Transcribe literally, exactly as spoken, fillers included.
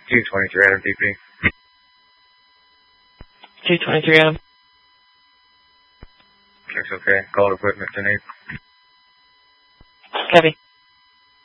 two twenty-three Adam D P. two twenty-three Adam. Looks okay. Call equipment to need. Copy.